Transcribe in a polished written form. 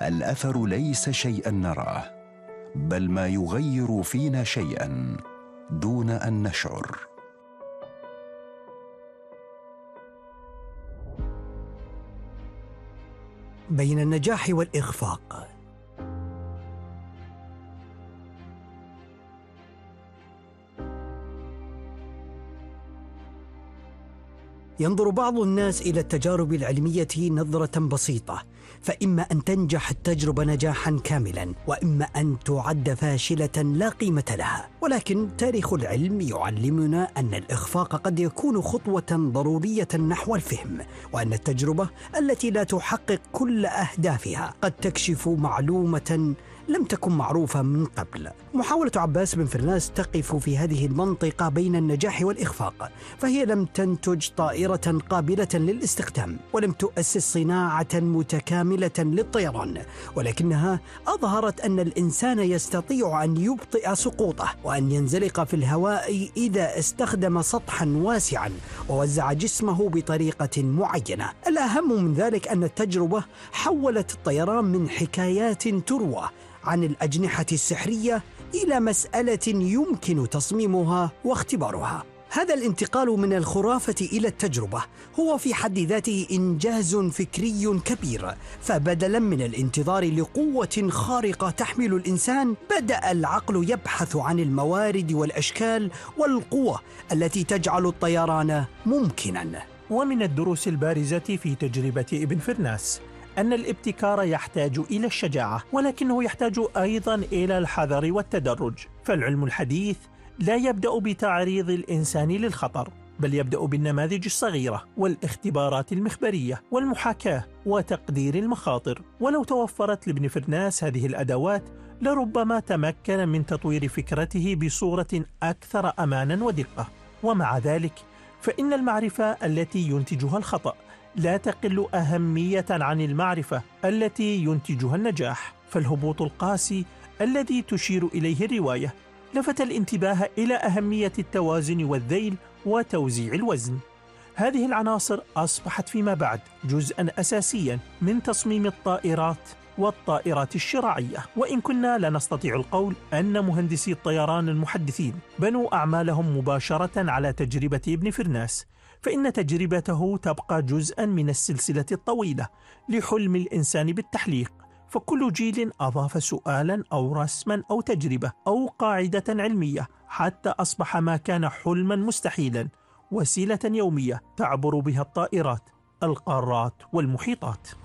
الأثر ليس شيئا نراه، بل ما يغير فينا شيئا دون أن نشعر. بين النجاح والإخفاق. ينظر بعض الناس إلى التجارب العلمية نظرة بسيطة، فإما أن تنجح التجربة نجاحاً كاملاً، وإما أن تعد فاشلة لا قيمة لها. ولكن تاريخ العلم يعلمنا أن الإخفاق قد يكون خطوة ضرورية نحو الفهم، وأن التجربة التي لا تحقق كل أهدافها قد تكشف معلومة لم تكن معروفة من قبل. محاولة عباس بن فرناس تقف في هذه المنطقة بين النجاح والإخفاق، فهي لم تنتج طائرة قابلة للاستخدام، ولم تؤسس صناعة متكاملة للطيران، ولكنها أظهرت أن الإنسان يستطيع أن يبطئ سقوطه وأن ينزلق في الهواء إذا استخدم سطحا واسعا ووزع جسمه بطريقة معينة. الأهم من ذلك أن التجربة حولت الطيران من حكايات تروى عن الأجنحة السحرية إلى مسألة يمكن تصميمها واختبارها. هذا الانتقال من الخرافة إلى التجربة هو في حد ذاته إنجاز فكري كبير، فبدلاً من الانتظار لقوة خارقة تحمل الإنسان، بدأ العقل يبحث عن الموارد والأشكال والقوة التي تجعل الطيران ممكناً. ومن الدروس البارزة في تجربة ابن فرناس أن الابتكار يحتاج إلى الشجاعة، ولكنه يحتاج أيضاً إلى الحذر والتدرج. فالعلم الحديث لا يبدأ بتعريض الإنسان للخطر، بل يبدأ بالنماذج الصغيرة والاختبارات المخبرية والمحاكاة وتقدير المخاطر. ولو توفرت لابن فرناس هذه الأدوات لربما تمكن من تطوير فكرته بصورة أكثر أماناً ودقة. ومع ذلك فإن المعرفة التي ينتجها الخطأ لا تقل أهمية عن المعرفة التي ينتجها النجاح. فالهبوط القاسي الذي تشير إليه الرواية لفت الانتباه إلى أهمية التوازن والذيل وتوزيع الوزن. هذه العناصر أصبحت فيما بعد جزءاً أساسياً من تصميم الطائرات والطائرات الشراعية. وإن كنا لا نستطيع القول أن مهندسي الطيران المحدثين بنوا أعمالهم مباشرة على تجربة ابن فرناس، فإن تجربته تبقى جزءاً من السلسلة الطويلة لحلم الإنسان بالتحليق. فكل جيل أضاف سؤالاً أو رسماً أو تجربة أو قاعدة علمية حتى أصبح ما كان حلماً مستحيلاً وسيلة يومية تعبر بها الطائرات القارات والمحيطات.